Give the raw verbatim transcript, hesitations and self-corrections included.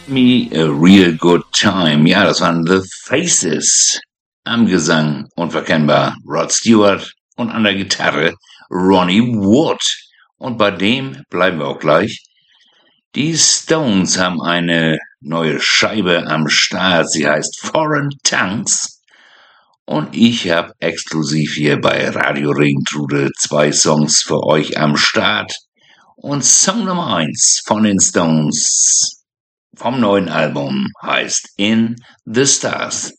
Me a Real Good Time. Ja, das waren The Faces. Am Gesang unverkennbar Rod Stewart und an der Gitarre Ronnie Wood. Und bei dem bleiben wir auch gleich. Die Stones haben eine neue Scheibe am Start. Sie heißt Foreign Tongues. Und ich habe exklusiv hier bei Radio Regentrude zwei Songs für euch am Start. Und Song Nummer eins von den Stones vom neuen Album heißt In the Stars.